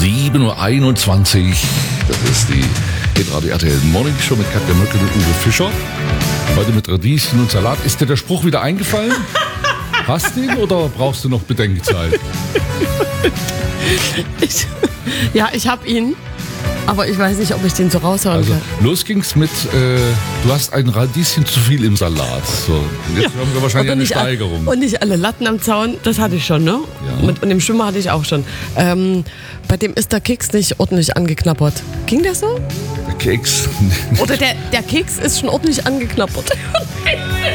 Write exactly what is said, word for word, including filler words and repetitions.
sieben Uhr einundzwanzig. Das ist die Hitradio R T L Morning Show mit Katja Möckel und Uwe Fischer. Heute mit Radieschen und Salat. Ist dir der Spruch wieder eingefallen? Hast du ihn oder brauchst du noch Bedenkzeit? Ich, ja, ich habe ihn. Aber ich weiß nicht, ob ich den so raushauen Also, kann. los ging's mit, äh, du hast ein Radieschen zu viel im Salat. So, und jetzt Ja. haben wir wahrscheinlich Und eine nicht all- Steigerung. Und nicht alle Latten am Zaun, das hatte ich schon, ne? Ja. Und, und im Schwimmer hatte ich auch schon. Ähm, bei dem ist der Keks nicht ordentlich angeknabbert. Ging das so? Der Keks. Oder der, der Keks ist schon ordentlich angeknabbert.